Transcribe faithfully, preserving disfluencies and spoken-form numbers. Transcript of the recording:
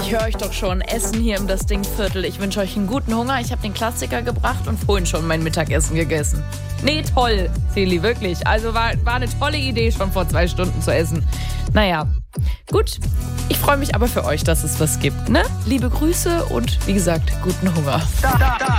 ich höre euch doch schon. Essen hier im Das Ding-Viertel. Ich wünsche euch einen guten Hunger. Ich habe den Klassiker gebracht und vorhin schon mein Mittagessen gegessen. Nee, toll, Celi, wirklich. Also war, war eine tolle Idee, schon vor zwei Stunden zu essen. Naja, gut. Ich freue mich aber für euch, dass es was gibt, ne? Liebe Grüße und wie gesagt, guten Hunger. Da, da, da.